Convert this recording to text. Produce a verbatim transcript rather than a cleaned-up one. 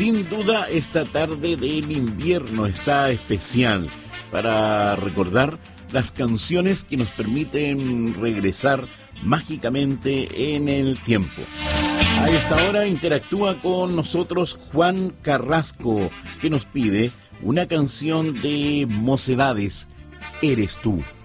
Sin duda, esta tarde del invierno está especial para recordar las canciones que nos permiten regresar mágicamente en el tiempo. A esta hora interactúa con nosotros Juan Carrasco, que nos pide una canción de Mocedades, Eres tú.